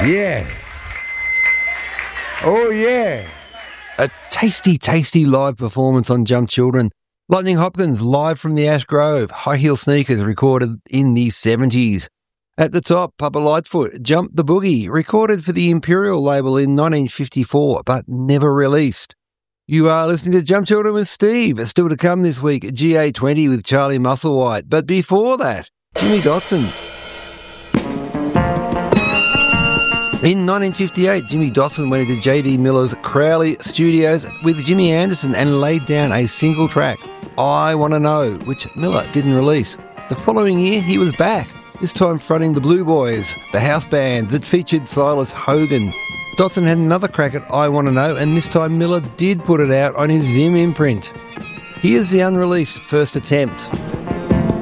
Yeah. Oh, yeah. A tasty, tasty live performance on Jump Children. Lightning Hopkins, live from the Ash Grove. High Heel Sneakers, recorded in the 70s. At the top, Papa Lightfoot, Jump the Boogie, recorded for the Imperial label in 1954, but never released. You are listening to Jump Children with Steve. Still to come this week, GA20 with Charlie Musselwhite. But before that, Jimmy Dotson. In 1958, Jimmy Dotson went into J.D. Miller's Crowley Studios with Jimmy Anderson and laid down a single track, I Wanna Know, which Miller didn't release. The following year, he was back, this time fronting the Blue Boys, the house band that featured Silas Hogan. Dotson had another crack at I Wanna Know, and this time Miller did put it out on his Zim imprint. Here's the unreleased first attempt.